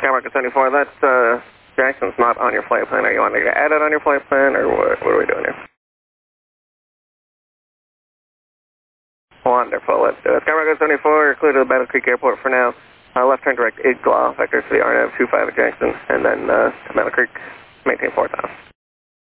Skymarker 74, that Jackson's not on your flight plan. Are you wanting to add it on your flight plan, or what are we doing here? Wonderful, let's do it. Skymarker 74, clear to the Battle Creek Airport for now. Left turn direct IGLA, vector to the RNAV 25 at Jackson, and then to Battle Creek, maintain 4000.